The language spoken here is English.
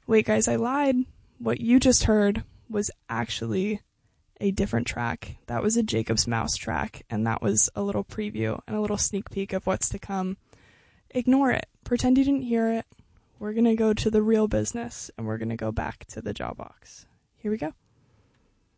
Wait, guys, I lied. What you just heard was actually a different track. That was a Jacob's Mouse track, and that was a little preview and a little sneak peek of what's to come. Ignore it. Pretend you didn't hear it. We're going to go to the real business, and we're going to go back to the Jawbox. Here we go.